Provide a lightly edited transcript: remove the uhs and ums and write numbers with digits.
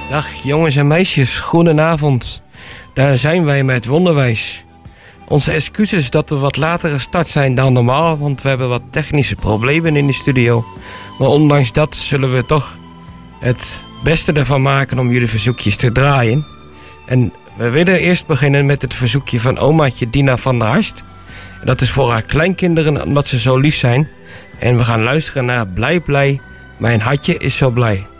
Dag jongens en meisjes, goedenavond. Daar zijn wij met Wonderwijs. Onze excuses dat we wat latere start zijn dan normaal, want we hebben wat technische problemen in de studio. Maar ondanks dat zullen we toch het beste ervan maken om jullie verzoekjes te draaien. En we willen eerst beginnen met het verzoekje van omaatje Dina van der Harst. En dat is voor haar kleinkinderen, omdat ze zo lief zijn. En we gaan luisteren naar Blij Blij, mijn hartje is zo blij.